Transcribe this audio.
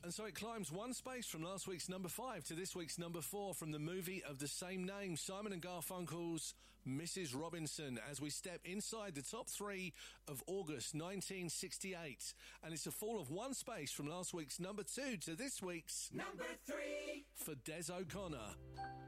And so it climbs one space from last week's number 5 to this week's number 4 from the movie of the same name, Simon and Garfunkel's Mrs. Robinson, as we step inside the top 3 of August 1968. And it's a fall of one space from last week's number 2 to this week's number 3 for Des O'Connor.